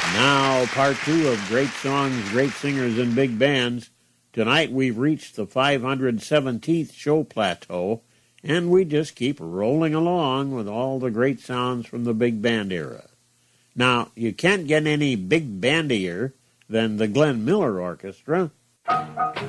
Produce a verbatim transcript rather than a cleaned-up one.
Now, part two of Great Songs, Great Singers, and Big Bands. Tonight we've reached the five hundred seventeenth show plateau, and we just keep rolling along with all the great sounds from the big band era. Now, you can't get any big bandier than the Glenn Miller Orchestra.